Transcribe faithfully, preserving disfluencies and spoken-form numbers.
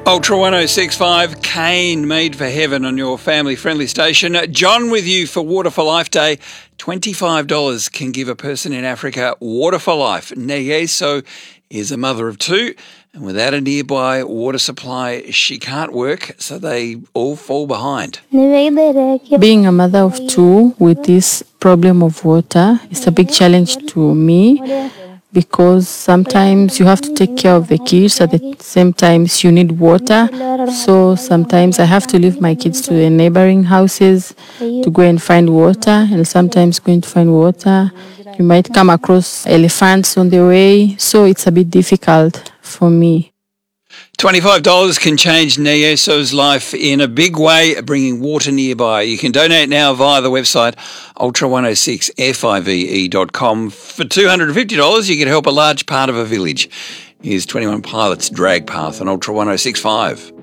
Ultra ten sixty-five, Kane, made for heaven on your family-friendly station. John with you for Water for Life Day. twenty-five dollars can give a person in Africa water for life. Nyeso is a mother of two, and without a nearby water supply, she can't work, so they all fall behind. Being a mother of two with this problem of water is a big challenge to me, because sometimes you have to take care of the kids, at the same time you need water. So sometimes I have to leave my kids to the neighboring houses to go and find water, and sometimes going to find water, you might come across elephants on the way, so it's a bit difficult for me. twenty-five dollars can change Nyeso's life in a big way, bringing water nearby. You can donate now via the website ultra ten sixty-five dot com. For two hundred fifty dollars, you can help a large part of a village. Here's twenty-one Pilots' Drag Path on Ultra ten sixty-five.